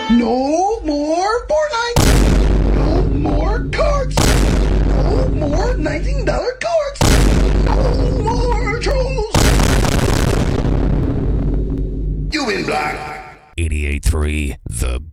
No more Fortnite! No more cards! No more $19 cards! No more trolls! You in black. 88.3 The